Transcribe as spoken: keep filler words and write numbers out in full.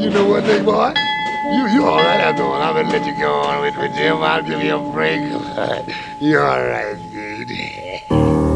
You know what, big boy? You you all right after all. I'm gonna let you go on with, with Jim. I'll give you a break. You all right?